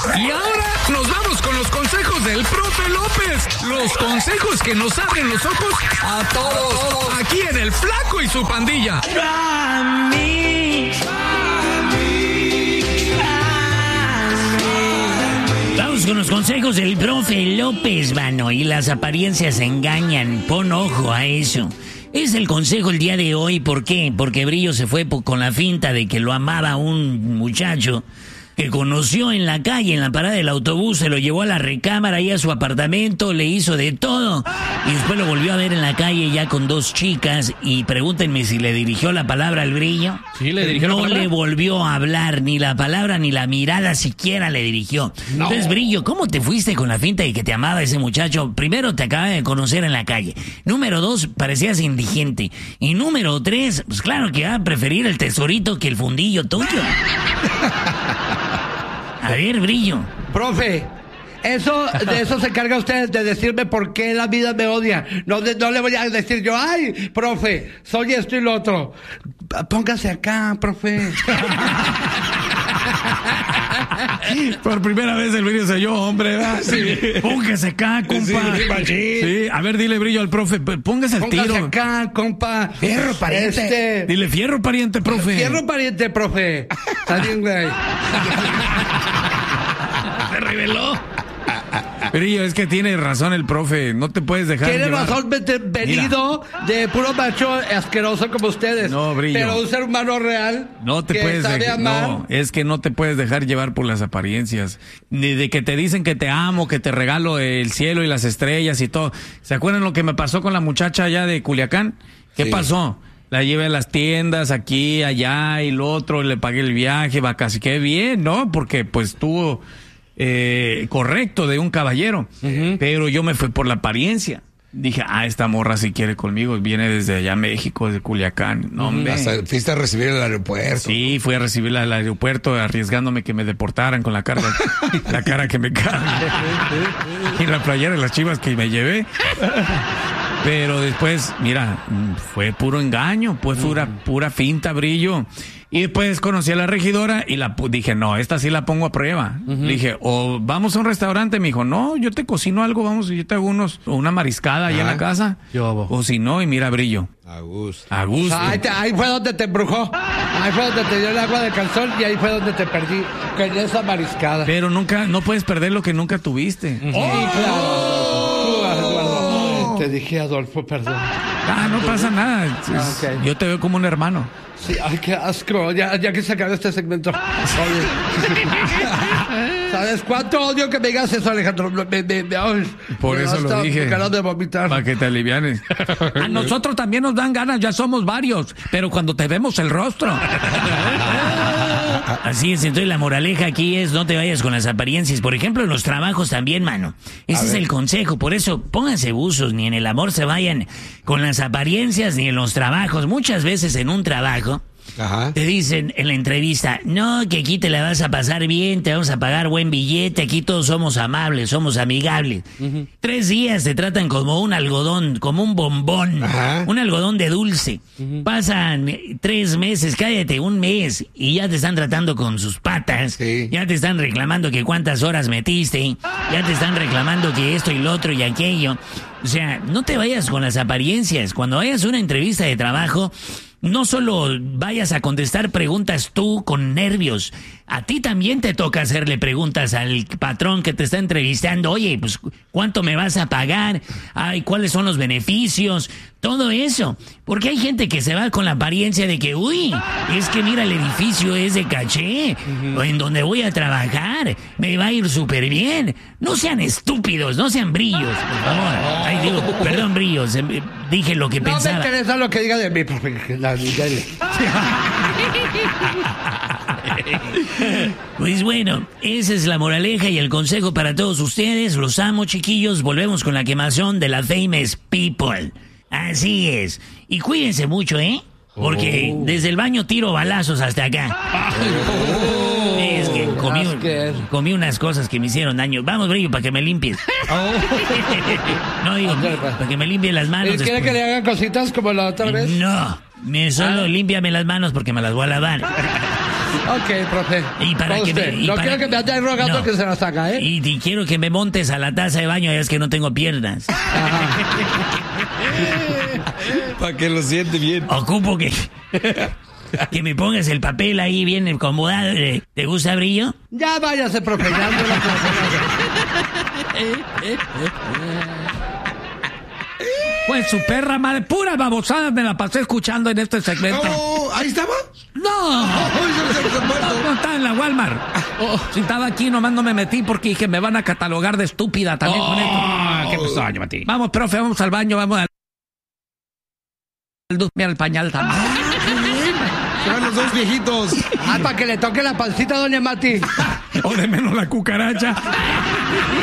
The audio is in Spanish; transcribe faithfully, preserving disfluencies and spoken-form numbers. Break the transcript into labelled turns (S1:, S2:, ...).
S1: Y ahora nos vamos con los consejos del profe López. Los consejos que nos abren los ojos a todos. Aquí en El Flaco y su pandilla.
S2: Vamos con los consejos del profe López, mano. Y las apariencias engañan. Pon ojo a eso. Es el consejo el día de hoy. ¿Por qué? Porque Brillo se fue con la finta de que lo amaba un muchacho que conoció en la calle, en la parada del autobús, se lo llevó a la recámara y a su apartamento, le hizo de todo. Y después lo volvió a ver en la calle ya con dos chicas. Y pregúntenme si le dirigió la palabra al Brillo.
S3: Sí, le dirigió
S2: no
S3: la palabra.
S2: le volvió a hablar, ni la palabra ni la mirada siquiera le dirigió. No. Entonces, Brillo, ¿cómo te fuiste con la finta de que te amaba ese muchacho? Primero, te acaba de conocer en la calle. Número dos, parecías indigente. Y número tres, pues claro que va a preferir el tesorito que el fundillo tuyo. A ver, Brillo.
S4: Profe, eso, de eso se carga usted, de decirme por qué la vida me odia. No, de, no le voy a decir yo, ay, profe, soy esto y lo otro. Póngase acá, profe.
S3: Por primera vez el Brillo se yo, hombre, ¿verdad?
S4: Sí.
S3: Póngase acá, compa.
S4: Sí,
S3: Sí, a ver, dile, Brillo, al profe, póngase el
S4: Póngase
S3: tiro.
S4: acá, compa.
S5: Fierro, pariente.
S4: Este,
S3: Dile, fierro, pariente, profe.
S4: Fierro pariente, profe. Está bien, güey.
S3: Se reveló. Brillo, es que tiene razón el profe, no te puedes dejar
S4: Tiene
S3: llevar.
S4: razón, vete- venido de puro macho asqueroso como ustedes.
S3: No, Brillo.
S4: Pero un ser humano real.
S3: No te
S4: que
S3: puedes
S4: sabe
S3: dejar,
S4: amar.
S3: no, es que no te puedes dejar llevar por las apariencias, ni de que te dicen que te amo, que te regalo el cielo y las estrellas y todo. ¿Se acuerdan lo que me pasó con la muchacha allá de Culiacán? ¿Qué
S5: Sí.
S3: pasó? La llevé a las tiendas, aquí, allá y lo otro, le pagué el viaje, va casi que bien, ¿no? Porque pues estuvo eh, correcto de un caballero, uh-huh. Pero yo me fui por la apariencia. Dije, ah, esta morra si quiere conmigo, viene desde allá México, desde Culiacán. No, hombre.
S5: Hasta fuiste a recibir el aeropuerto.
S3: Sí, fui a recibirla al aeropuerto arriesgándome que me deportaran con la cara, la cara que me cae. Y la playera de las Chivas que me llevé. Pero después, mira, fue puro engaño, pues pura, pura finta, Brillo. Y después conocí a la regidora y la dije, no, esta sí la pongo a prueba. Uh-huh. Le dije, o vamos a un restaurante. Me dijo, no, yo te cocino algo, vamos, yo te hago unos, una mariscada allá en la casa. Yo, o si no, y mira, Brillo.
S5: A gusto.
S3: A gusto.
S4: Ahí, te, ahí fue donde te embrujó. Ahí fue donde te dio el agua de calzón y ahí fue donde te perdí con esa mariscada.
S3: Pero nunca, no puedes perder lo que nunca tuviste.
S4: Sí, claro. Tú, Eduardo. Te dije, Adolfo, perdón.
S3: Ah, no pasa nada.
S4: Ah, okay.
S3: Yo te veo como un hermano.
S4: Sí, ay, qué asco. Ya, ya que se acabó este segmento. Oye. ¿Sabes cuánto odio que me digas eso, Alejandro? Me, me, me, ay,
S3: Por
S4: me
S3: eso lo dije.
S4: ganas de vomitar.
S3: Para que te alivianes. A nosotros también nos dan ganas, ya somos varios. Pero cuando te vemos el rostro.
S2: Así es, entonces la moraleja aquí es no te vayas con las apariencias. Por ejemplo, en los trabajos también, mano. Ese es el consejo. Por eso, pónganse buzos. Ni en el amor se vayan con las apariencias, ni en los trabajos. Muchas veces en un trabajo
S5: Ajá.
S2: te dicen en la entrevista, no, que aquí te la vas a pasar bien, te vamos a pagar buen billete, aquí todos somos amables, somos amigables. Uh-huh. Tres días te tratan como un algodón, como un bombón, Ajá. un algodón de dulce. Uh-huh. Pasan tres meses, cállate, un mes, y ya te están tratando con sus patas, sí. Ya te están reclamando que cuántas horas metiste, ya te están reclamando que esto y lo otro y aquello. O sea, no te vayas con las apariencias. Cuando vayas a una entrevista de trabajo, no solo vayas a contestar preguntas tú con nervios, a ti también te toca hacerle preguntas al patrón que te está entrevistando. Oye, pues, ¿cuánto me vas a pagar? Ay, ¿cuáles son los beneficios? Todo eso. Porque hay gente que se va con la apariencia de que, uy, es que mira, el edificio es de caché, uh-huh. en donde voy a trabajar, me va a ir súper bien. No sean estúpidos, no sean Brillos, por favor. Ay, digo, perdón, Brillos, dije lo que
S4: no
S2: pensaba.
S4: No me interesa lo que diga de mí, profe. La,
S2: Pues bueno, esa es la moraleja y el consejo para todos ustedes. Los amo, chiquillos. Volvemos con la quemazón de la Famous People. Así es. Y cuídense mucho, ¿eh? Porque oh. desde el baño tiro balazos hasta acá. Oh. Es que comí, comí unas cosas que me hicieron daño. Vamos, Brillo, para que me limpies. Oh. No, digo, okay, para que me limpie las manos.
S4: ¿Quiere que le hagan cositas como la otra vez?
S2: No, me solo ah. límpiame las manos porque me las voy a lavar.
S4: Ok, profe.
S2: Y para
S4: Va
S2: que
S4: usted.
S2: me, y
S4: no
S2: para
S4: quiero que me andes rogando
S2: no.
S4: que se la saca, ¿eh?
S2: Y, y quiero que me montes a la taza de baño, ya es que no tengo piernas.
S5: Para que lo siente bien.
S2: Ocupo que, que me pongas el papel ahí bien acomodado. ¿Te gusta brillo?
S4: Ya váyase, profe. Ya ando la profe.
S3: Pues su perra madre, pura babosada me la pasé escuchando en este segmento.
S5: Oh, ¿ahí estaba?
S3: No,
S5: Ay, se me fue muerto.
S3: no estaba en la Walmart. Si estaba aquí, nomás no me metí porque dije, me van a catalogar de estúpida también con esto.
S1: ¿Qué pasó, Mati?
S3: Vamos, profe, vamos al baño, vamos al... Mira el pañal también.
S5: Se van los dos viejitos.
S4: Ah, para que le toque la pancita a doña Mati.
S3: O de menos la cucaracha.